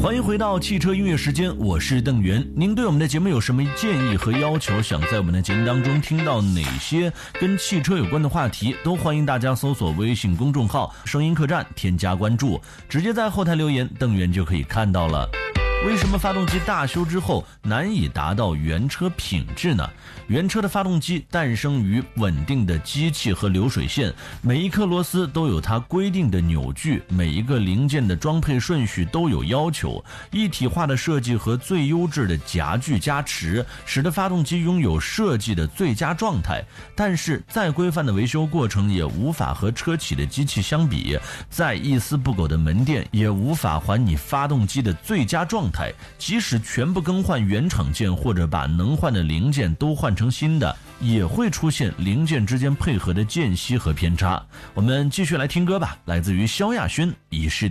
欢迎回到汽车音乐时间，我是邓源。您对我们的节目有什么建议和要求，想在我们的节目当中听到哪些跟汽车有关的话题，都欢迎大家搜索微信公众号声音客栈，添加关注，直接在后台留言，邓源就可以看到了。为什么发动机大修之后难以达到原车品质呢？原车的发动机诞生于稳定的机器和流水线，每一颗螺丝都有它规定的扭矩，每一个零件的装配顺序都有要求，一体化的设计和最优质的夹具加持，使得发动机拥有设计的最佳状态。但是再规范的维修过程也无法和车企的机器相比，再一丝不苟的门店也无法还你发动机的最佳状态。即使全部更换原厂件，或者把能换的零件都换成新的，也会出现零件之间配合的间隙和偏差。我们继续来听歌吧，来自于萧亚轩《遗失的